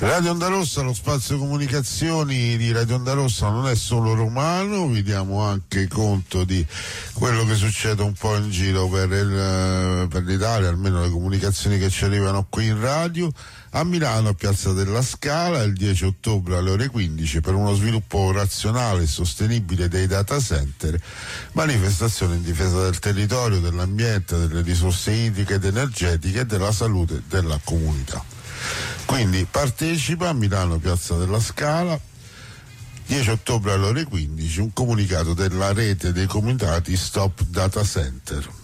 Radio Onda Rossa, lo spazio comunicazioni di Radio Onda Rossa non è solo romano, vi diamo anche conto di quello che succede un po' in giro per l'Italia, almeno le comunicazioni che ci arrivano qui in radio. A Milano, a Piazza della Scala, il 10 ottobre alle ore 15, per uno sviluppo razionale e sostenibile dei data center, manifestazione in difesa del territorio, dell'ambiente, delle risorse idriche ed energetiche e della salute della comunità. Quindi partecipa a Milano, Piazza della Scala, 10 ottobre alle ore 15, un comunicato della rete dei comitati Stop Data Center.